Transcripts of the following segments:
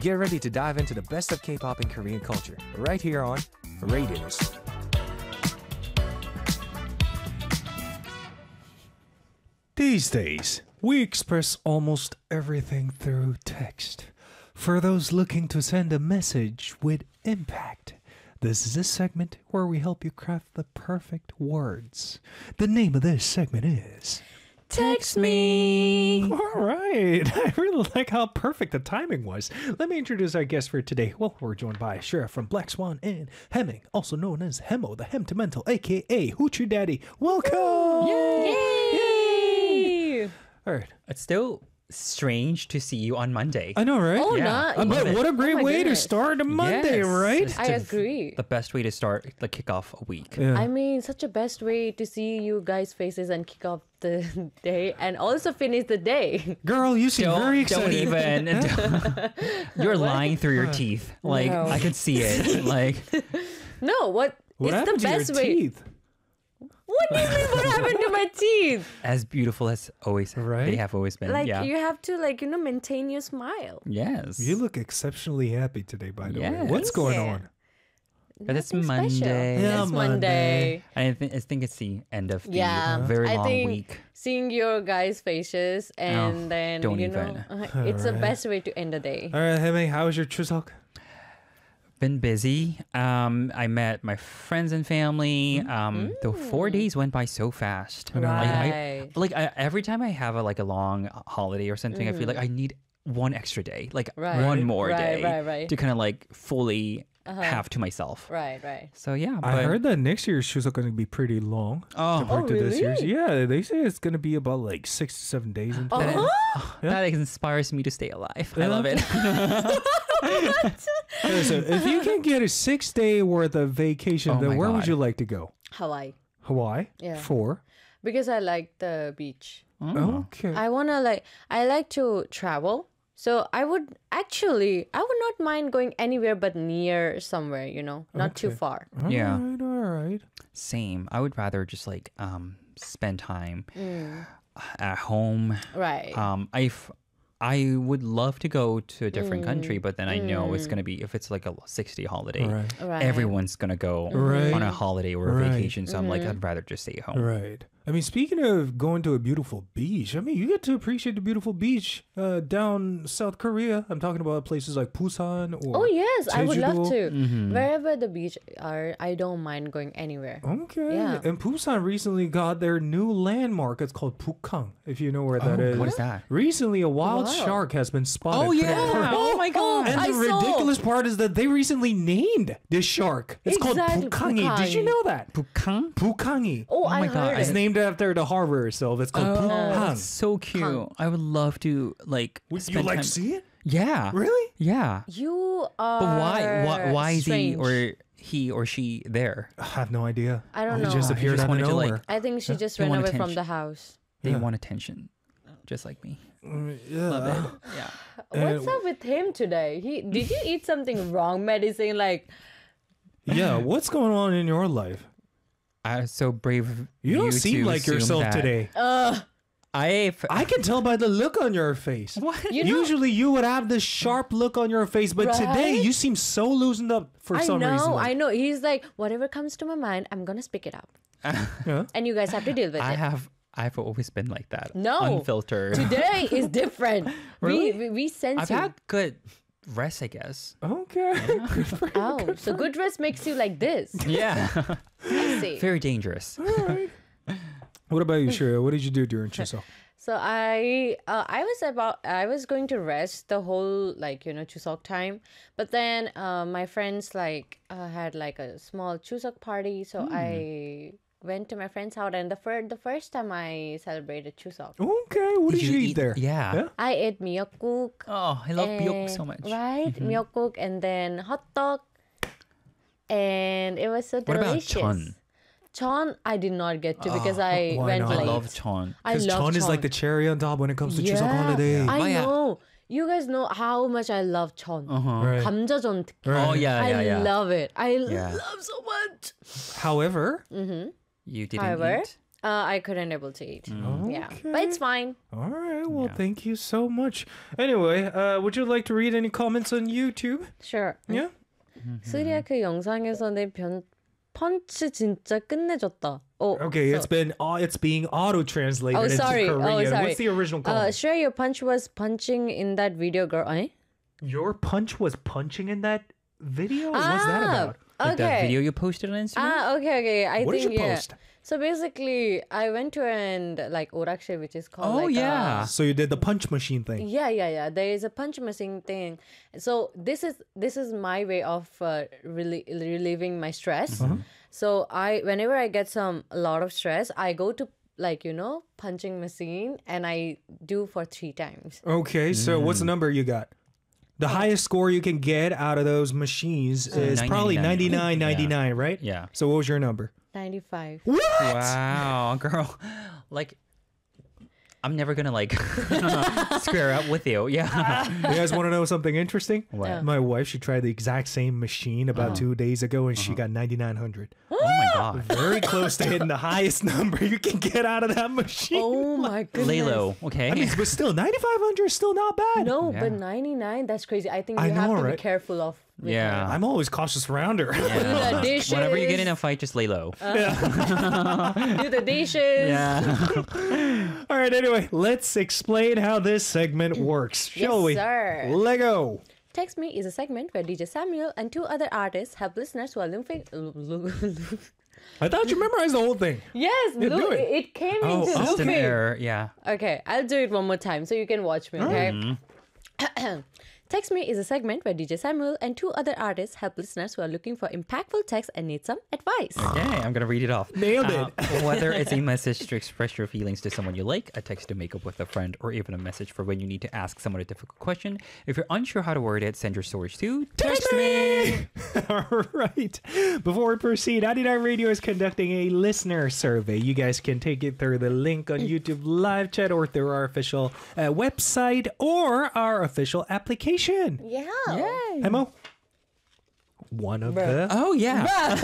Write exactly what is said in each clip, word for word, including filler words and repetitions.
get ready to dive into the best of K-pop and Korean culture right here on Radios. These days, we express almost everything through text. For those looking to send a message with impact, this is a segment where we help you craft the perfect words. The name of this segment is... Text me. All right. I really like how perfect the timing was. Let me introduce our guest for today. Well, we're joined by Sheriff from Black Swan and Hemming, also known as Hemo, the Hemtimental, a k a. Hoochie Daddy. Welcome! Yay! Yay! All right. It's still strange to see you on Monday. I know, right? Oh, Yeah. not. Uh, but what a great Oh my way goodness. to start a Monday, Yes. right? It's I the- agree. The best way to start, like, kick off a week. Yeah. I mean, such a best way to see you guys' faces and kick off the day and also finish the day. Girl, you seem very Don't, excited. don't even. You're lying through your teeth. Like, No. I could see it. Like, No, what? What it's happened the to best your way. teeth? What do you mean? What happened to my teeth? as beautiful as always, Right? they have always been. Like yeah. you have to, like you know, maintain your smile. Yes. You look exceptionally happy today, by the way. Yes. What's going Yeah. on? But it's Nothing special. Monday. Yeah, It's Monday. Monday. I, think I think it's the end of the Yeah, very I long think week. seeing your guys' faces and Oh, then don't you even. know, uh, it's the Alright. best way to end the day. All right, Hemi, how was your Chuseok? Been busy. Um, I met my friends and family. Um, the four days went by so fast. I know. Like, I, Right. like I, every time I have a like a long holiday or something, I feel like I need one extra day, like Right. one more Right, day, right, right. to kind of like fully have to myself. Right, right. So yeah, I but- heard that next year's Chuseok going to be pretty long Oh, compared Oh, to this year's. really? Yeah, they say it's going to be about like six to seven days. In total. Uh-huh. that inspires me to stay alive. I Yeah. love it. Yeah, so if you can get a six day worth of vacation, Oh then my where would God. you like to go? Hawaii. Hawaii? Yeah. For? Because I like the beach. Okay. I wanna like I like to travel. So I would actually I would not mind going anywhere but near somewhere, you know, not too Okay. far. Yeah. All right, all right. Same. I would rather just like um spend time Mm. at home. Right. Um, I I would love to go to a different Mm. country, but then I know it's gonna be if it's like a sixty holiday, Right. Right. everyone's gonna go Right. on a holiday or a Right. vacation. So I'm like, Mm-hmm. I'd rather just stay home. Right. I mean, speaking of going to a beautiful beach, I mean, you get to appreciate the beautiful beach uh, down South Korea. I'm talking about places like Busan or Oh yes, I would love Jeju-do. to. Wherever the beach are, I don't mind going anywhere. Okay. Yeah. And Busan recently got their new landmark. It's called Pukkang, if you know where that is. What is that? Recently, a wild Wow. shark has been spotted. Oh yeah! Oh my god! And I the saw. ridiculous part is that they recently named this shark. It's Exactly, called Pukkangi. Did you Pukkangi. know that? Bukang? Pukkangi. Oh, I my God, heard It's it. named after the harbor itself. It's called Oh, Pukkang. that's so cute. Kang. I would love to like. Would you spend like time- to see it? Yeah. Really? Yeah. You are. But why? Why? Why is he strange. or he or she there? I have no idea. I don't He know. just He appeared just out of wanted to, like- nowhere. I think she just They ran want away from attention. the house. They Yeah. want attention, just like me. yeah. Love it. Yeah. What's up with him today? He did you eat something wrong? Medicine like Yeah. What's going on in your life? I'm so brave. of You don't to seem like assume yourself that. today. I. I can tell by the look on your face. What? You know- Usually you would have this sharp look on your face, but today Right? you seem so loosened up for I some know, reason. I know. He's like whatever comes to my mind, I'm gonna speak it up, Yeah. and you guys have to deal with I it. have. I've always been like that. No. Unfiltered. Today is different. Really? We we, we sense I've you. had good rest, I guess. Okay. Good for you. Oh, so good rest makes you like this. Yeah. I see. Very dangerous. What about you, Shreya? What did you do during Chuseok? So I uh, I was about I was going to rest the whole like you know Chuseok time, but then uh, my friends like uh, had like a small Chuseok party, so Hmm. I went to my friend's house, and the first the first time I celebrated Chuseok, Okay. What did, you, eat, there? Yeah. I ate miyeokguk. Oh, I love byeok and- so much. Right, Mm-hmm. miyeokguk, and then hot dog, and it was so What about delicious. chon? Chon, I did not get to because I why went not? I late. love chon. I Because love chon is like the cherry on top when it comes to Chuseok holiday. I Oh, yeah. know. You guys know how much I love chon. Right. 감자전 특히. Right. Oh yeah, I yeah, yeah. love it. I Yeah. love so much. However, You didn't However, eat. Uh, I couldn't able to eat. Yeah, but Okay. it's fine. All right. Well, Yeah. thank you so much. Anyway, uh, would you like to read any comments on YouTube? Sure. Yeah. 스리야 그 영상에서 내 변, 펀치 진짜 끝내줬다. Oh, Okay, so- it's been uh, it's being auto translated Oh, into sorry. Oh, Korean. sorry. What's the original Uh, comment? sure, your punch was punching in that video, girl. Eh? Your punch was punching in that video. What's that about? Like that okay. video you posted on Instagram? Ah, okay, okay. I What did think you yeah. post? So basically, I went to an like orakse, which is called. Oh, like, yeah. A, So you did the punch machine thing. yeah, yeah, yeah. There is a punch machine thing. So this is this is my way of uh, relie- relieving my stress. Uh-huh. So I whenever I get some a lot of stress, I go to like you know punching machine and I do for three times. Okay, so what's the Mm. number you got? The highest score you can get out of those machines is probably ninety-nine ninety-nine, right? Yeah. So what was your number? ninety-five. Wow, girl. Like, I'm never gonna like square up with you. Yeah. You guys want to know something interesting? What? Yeah. My wife, she tried the exact same machine about two days ago, and she got ninety-nine hundred. Oh my god. Very close to hitting the highest number you can get out of that machine. Oh my goodness. Lalo. Okay. I mean, but still, ninety-five hundred is still not bad. No, Yeah. but ninety-nine, that's crazy. I think you I have know, to right? be careful of. with Yeah. her. I'm always cautious around her. Do the dishes. Whenever you get in a fight, just lay low. do the dishes. yeah. All right, anyway, let's explain how this segment works, shall Yes, we? sir. Lego. Text Me is a segment where D J Samuel and two other artists help listeners who are looking. I thought you memorized the whole thing. Yes, Yeah, do look, it. it. it came Oh, into okay. System looping. error. Yeah. Okay, I'll do it one more time so you can watch me, okay? Text Me is a segment where D J Samuel and two other artists help listeners who are looking for impactful text and need some advice. Okay, I'm gonna read it off. Nailed Uh, whether it's a message to express your feelings to someone you like, a text to make up with a friend, or even a message for when you need to ask someone a difficult question, if you're unsure how to word it, send your stories to Text me! All right. Before we proceed, ninety-nine Radio is conducting a listener survey. You guys can take it through the link on YouTube live chat or through our official uh, website or our official application. Yeah. Emo? One of the... Oh yeah.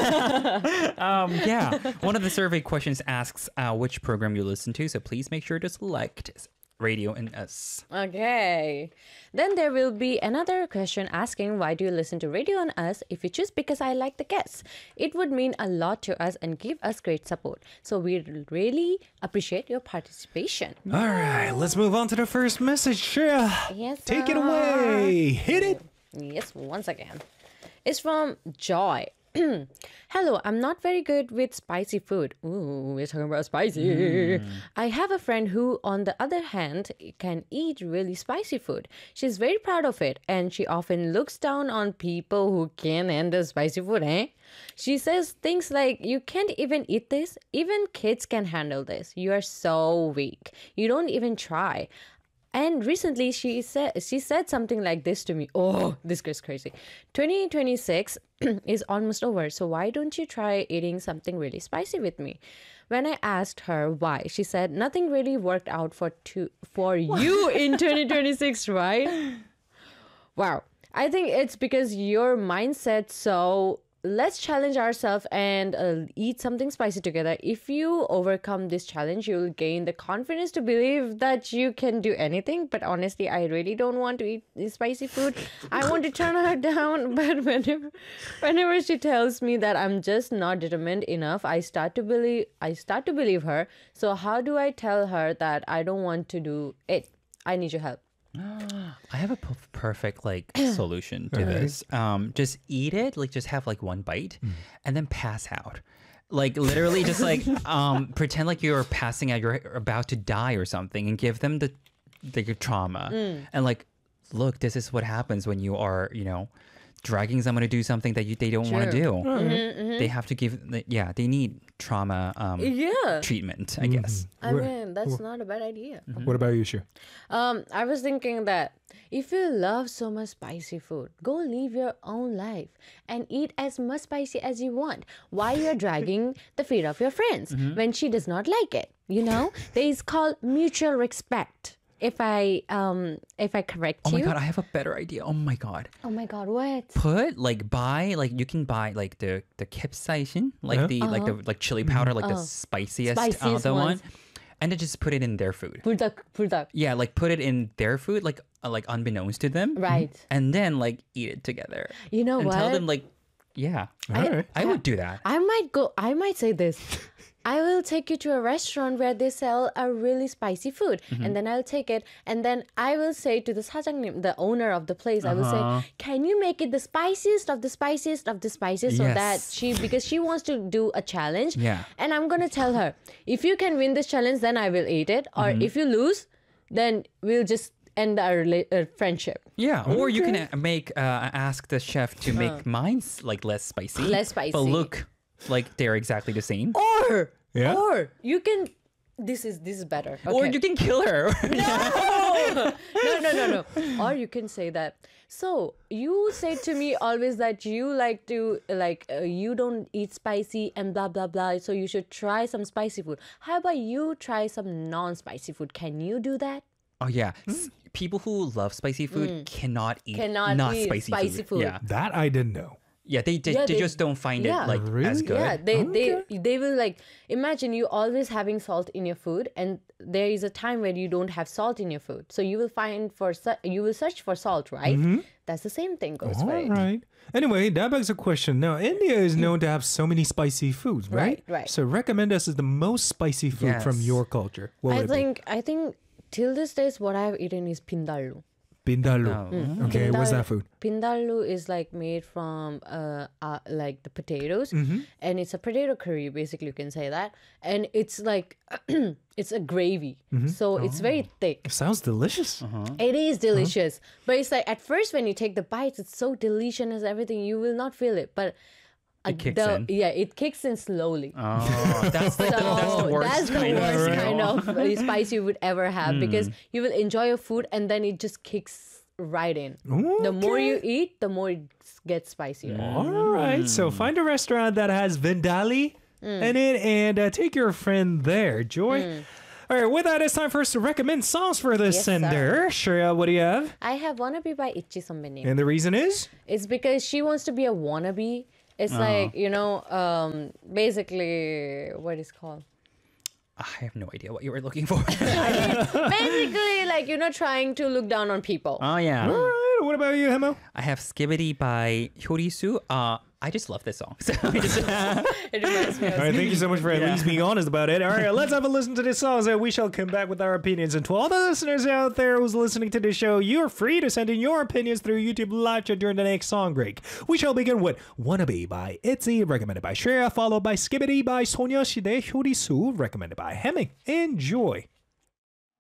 um, yeah. One of the survey questions asks uh, which program you listen to, so please make sure to select Radio and Us. Okay. Then there will be another question asking why do you listen to Radio on Us? If you choose because I like the guests, it would mean a lot to us and give us great support. So we really appreciate your participation. All right, let's move on to the first message. Shreya, Yes, take it sir. away. Hit it. Yes, once again. It's from Joy. Hello, I'm not very good with spicy food. Ooh, we're talking about spicy. I have a friend who, on the other hand, can eat really spicy food. She's very proud of it, and she often looks down on people who can handle spicy food, eh? She says things like, you can't even eat this. Even kids can handle this. You are so weak. You don't even try. And recently, she said she said something like this to me. Oh, this gets crazy. twenty twenty-six is almost over, so why don't you try eating something really spicy with me? When I asked her why, she said nothing really worked out for two, for you in twenty twenty-six, right? Wow. I think it's because your mindset. So let's challenge ourselves and uh, eat something spicy together. If you overcome this challenge, you'll gain the confidence to believe that you can do anything. But honestly, I really don't want to eat this spicy food. I want to turn her down. But whenever, whenever she tells me that I'm just not determined enough, I start to believe. I start to believe her. So how do I tell her that I don't want to do it? I need your help. I have a p- perfect like solution to this. Um, just eat it, like just have like one bite, and then pass out. Like literally, just like um, pretend like you're passing out, you're about to die or something, and give them the the trauma, and like, look, this is what happens when you are, you know, dragging someone to do something that you they don't want to True. do. They have to give, yeah, they need trauma um, Yeah. treatment, I guess. I mean, that's not a bad idea. What about you, Shreya? Um, I was thinking that if you love so much spicy food, go live your own life and eat as much spicy as you want while you're dragging the feet of your friends when she does not like it. You know, there is called mutual respect. if I um if I correct Oh my you. god, I have a better idea. Oh my god. Oh my god, what? Put like buy like you can buy like the the capsaicin, like Yeah. the like the like chili powder, like the spiciest, uh, Uh-huh. Spiciest the one, ones. and then just put it in their food. 불닭 불닭. Yeah, like put it in their food, like uh, like unbeknownst to them, Right. and then like eat it together. You know and what? tell them like, yeah, All right. I would do that. I might go. I might say this. I will take you to a restaurant where they sell a really spicy food, Mm-hmm. and then I'll take it, and then I will say to the 사장님, the owner of the place, I will Uh-huh. say, "Can you make it the spiciest of the spiciest of the spiciest, so that Yes. she because she wants to do a challenge." Yeah. And I'm gonna tell her, if you can win this challenge, then I will eat it, or Mm-hmm. if you lose, then we'll just end our rela- uh, friendship. Yeah, or you can uh, make uh, ask the chef to make mine s- like less spicy, Less spicy. but look like they're exactly the same. Or Yeah? or you can. This is this is better. Or Okay. you can kill her. no, no, no, no. Or you can say that. So you say to me always that you like to like uh, you don't eat spicy and blah blah blah. So you should try some spicy food. How about you try some non-spicy food? Can you do that? Oh yeah, S- people who love spicy food cannot eat Mm. Cannot not eat spicy, spicy food. Yeah, That I didn't know. yeah, they they, Yeah, they they- just don't find yeah. it like as Really? good. Yeah, they they they will like imagine you always having salt in your food, and there is a time where you don't have salt in your food. So you will find for su- you will search for salt, right? That's the same thing goes for All it. right. Anyway, that begs a question. Now, India is known to have so many spicy foods, right? Right, right. So recommend us as the most spicy food from Yes. your culture. What I would it think I think till this days what I've eaten is pindalu. be? Bindalu. No. Okay, what's that Pindal- food? Pindalu is like made from uh, uh like the potatoes, Mm-hmm. and it's a potato curry. Basically, you can say that, and it's like it's a gravy, Mm-hmm. so it's very Oh. thick. Sounds delicious. It is delicious, but it's like at first when you take the bites, it's so delicious and everything. You will not feel it, but uh, It kicks the, in. Yeah, it kicks in slowly. Oh, that's the, So that's the worst that's the kind worst of kind of uh, spice you would ever have because you will enjoy your food and then it just kicks right in. The more you eat, the more it gets spicier. All right. So find a restaurant that has Vindali in it and uh, take your friend there. Joy. All right. With that, it's time for us to recommend songs for this Yes, sender. Shreya, what do you have? I have Wannabe by Itchy 선배님. And the reason is? It's because she wants to be a wannabe. It's like, you know, um, basically, what is called? I have no idea what you were looking for. Basically, like, you're not trying to look down on people. oh yeah, All right. What about you, Hemo? I have Skibbity by Hyorisu. Uh, I just love this song. So I just, It reminds me of All right, thank you so much for at least being honest about it. All right, let's have a listen to this song, and we shall come back with our opinions. And to all the listeners out there who's listening to this show, you're free to send in your opinions through YouTube Live Chat during the next song break. We shall begin with Wannabe by Itzy, recommended by Shreya, followed by Skibbity by Sonya Shide Hyorisu, recommended by Hemming. Enjoy.